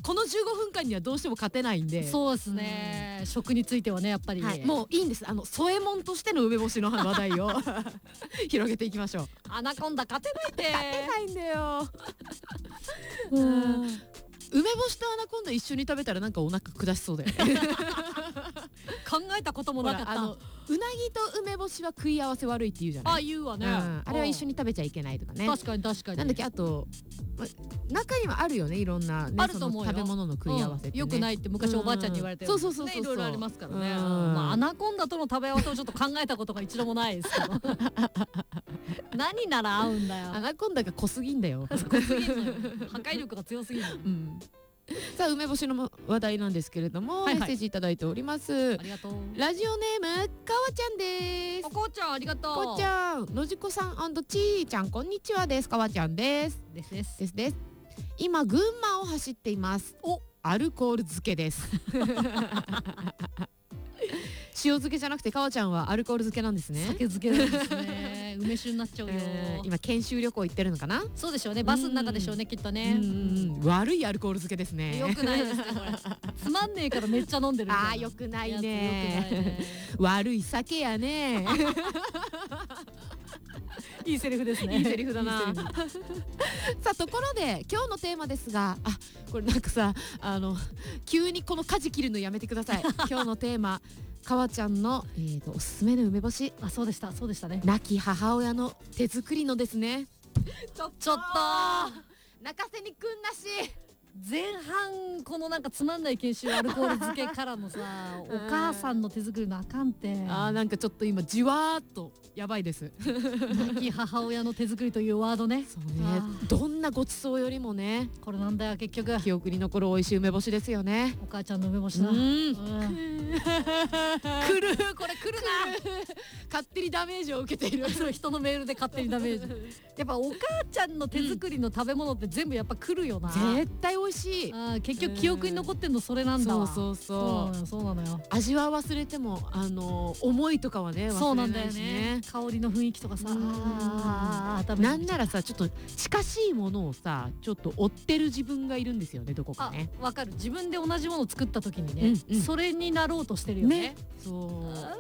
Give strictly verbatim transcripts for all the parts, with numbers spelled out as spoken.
このじゅうごふんかんにはどうしても勝てないんで。 そうですね、うん、食についてはねやっぱり、 はい、もういいんです。あの添え物としての梅干しの話題を広げていきましょう。 アナコンダ勝てないって勝てないんだようん、 梅干しとアナコンダ一緒に食べたらなんかお腹下しそうだよね考えたこともなかった。 あのうなぎと梅干しは食い合わせ悪いって言うじゃない。 あ、言うわね、 うん、あれは一緒に食べちゃいけないとかね。 確かに確かに。 なんだっけ、あと、ま、中にはあるよね、いろんな、ね、 あると思うよ。 その食べ物の食い合わせって、ね、 うん、よくないって昔おばあちゃんに言われてる、ね、 そうそうそうそう、 いろいろありますからね、 うん、 まあ、アナコンダとの食べ合わせをちょっと考えたことが一度もないですけど何なら合うんだよ。 アナコンダが濃すぎんだよ濃すぎんのよ破壊力が強すぎる、うん、 さあ梅干しの話題なんですけれども、はいはい、メッセージいただいております。 ありがとう。 ラジオネームかわちゃんです。 かわちゃんありがとう。 かわちゃん、のじこさん&ちーちゃんこんにちはです。かわちゃんですですですですです。今群馬を走っています。お、アルコール漬けです塩漬けじゃなくてかわちゃんはアルコール漬けなんですね。 酒漬けなんですね梅酒になっちゃうよ、えー、今研修旅行行ってるのかな。 そうでしょうね、バスの中でしょうね、きっとね。 うん、悪いアルコール漬けですね。 よくないですねこれつまんねえからめっちゃ飲んでるみたいな。 あー、よくないね悪い酒やねいいセリフですね。 いいセリフだな。さあところで今日のテーマですが、あ、これなんかさ、あの急にこの舵切るのやめてください今日のテーマ、かわちゃんの、えーと、おすすめの梅干し。 あ、そうでしたそうでしたね。 亡き母親の手作りのですね。 ちょっとちょっと泣かせにくんなし。 前半このなんかつまんない研修アルコール漬けからのさお母さんの手作りのあかんって。 あー、なんかちょっと今じわーっとやばいです亡き母親の手作りというワードね。 そうね、どんなごちそうよりもね、 これなんだよ結局記憶に残る美味しい梅干しですよね。 お母ちゃんの梅干しだ。うん、うん、来るこれ来るな勝手にダメージを受けている人のメールで勝手にダメージやっぱお母ちゃんの手作りの食べ物って全部やっぱ来るよな、 うん、絶対美味しい。 あ、結局記憶に残ってんのそれなんだわ。 そうそうそう、 そうなのよ。 味は忘れてもあの思いとかはね忘れないしね。そうなんだよね。 香りの雰囲気とかさ、 ああ、なんならさ、ちょっと近しいものをさちょっと追ってる自分がいるんですよね、どこかね。 わかる。自分で同じものを作った時にね、うんうん、それになろうとしてるよね。 ね、そう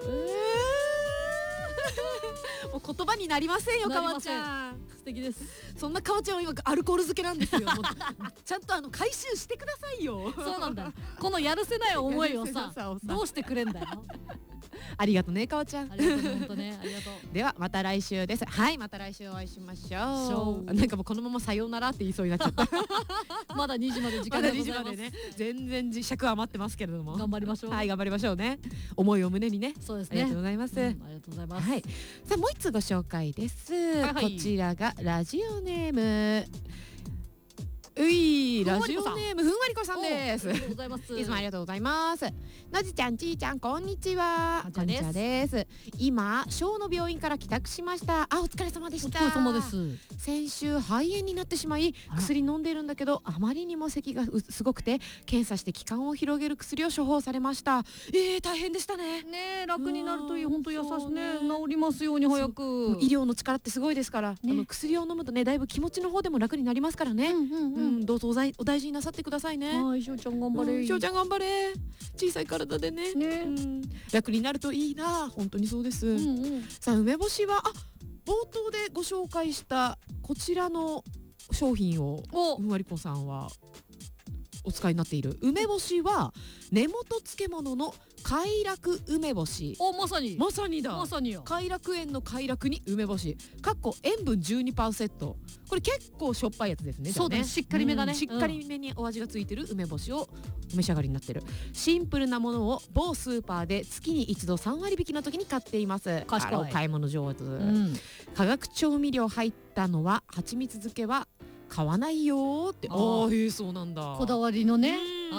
もう言葉になりませんよ、かわちゃん。 素敵です。 そんなかわちゃんは今アルコール漬けなんですよちゃんとあの回収してくださいよそうなんだ。このやるせない思いをさどうしてくれんだよありがとうね、かわちゃん。 ありがとう、本当ね、ありがとう。 ではまた来週です。はい、また来週お会いしましょう。なんかもうこのままさようならって言いそうになっちゃったまだにじまで時間でございます。 まだにじまでね、全然尺余ってますけれども、 頑張りましょう。 はい、頑張りましょうね。思いを胸にね。 そうですね。 ありがとうございます。 うん、ありがとうございます。 はい。さあもう一つご紹介です。はいはい、こちらがラジオネーム。うい、ラジオネームふんわりこさんです。 ありがとうございます。 いつもありがとうございます。のじちゃん、ちーちゃん、こんにちは。こんにちはです。今小の病院から帰宅しました。あ、お疲れ様でした。 お疲れ様です。 先週肺炎になってしまい薬飲んでるんだけど、あまりにも咳がすごくて検査して気管を広げる薬を処方されました。えー、大変でしたね。 ね、楽になるといい。本当優しいね。治りますように早く。 医療の力ってすごいですから、ね、あの薬を飲むとね、だいぶ気持ちの方でも楽になりますからね。うんうんうんうん、どうぞお大事になさってくださいね。 はい、しょうちゃん頑張れ。 しょうちゃん頑張れ。小さい体でね。ね、うん、楽になるといいな。本当にそうです。うんうん、さあ梅干しは、あ、冒頭でご紹介したこちらの商品をふんわりこさんはお使いになっている。梅干しは根元漬物の快楽梅干し。 お、まさにまさにだ。 まさによ。 快楽園の快楽に梅干し。かっこ塩分 じゅうにパーセント。これ結構しょっぱいやつですね。 そうだね。しっかりめだね。 しっかりめにお味がついてる梅干しをお召し上がりになってる。シンプルなものを某スーパーで月に一度さんわり引きの時に買っています。 賢い。 お買い物上手。うん、化学調味料入ったのは蜂蜜漬けは買わないよって。ああ、へえ、そうなんだ。 こだわりのね。 うん。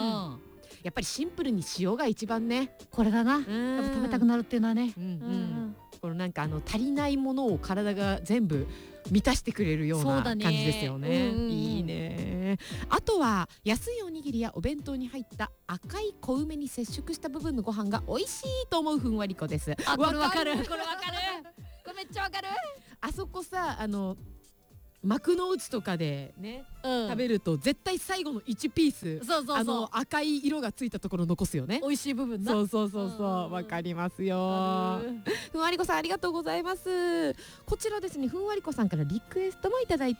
やっぱりシンプルに塩が一番ね。 これだな。やっぱ食べたくなるっていうのはね。 うんうん。このなんかあの足りないものを体が全部満たしてくれるような感じですよね。いいね。あとは安いおにぎりやお弁当に入った赤い小梅に接触した部分のご飯が美味しいと思うふんわりこです。 あ、これわかる。これわかる。これめっちゃわかる。 あそこさ、あの幕の内とかでね、 うん、 食べると絶対最後のいちピース、 そうそうそう、 あの赤い色がついたところ残すよね。 美味しい部分な。 そうそうそうそう、わかりますよ。ふんわりこさんありがとうございます。こちらですね、ふんわりこさんからリクエストもいただいて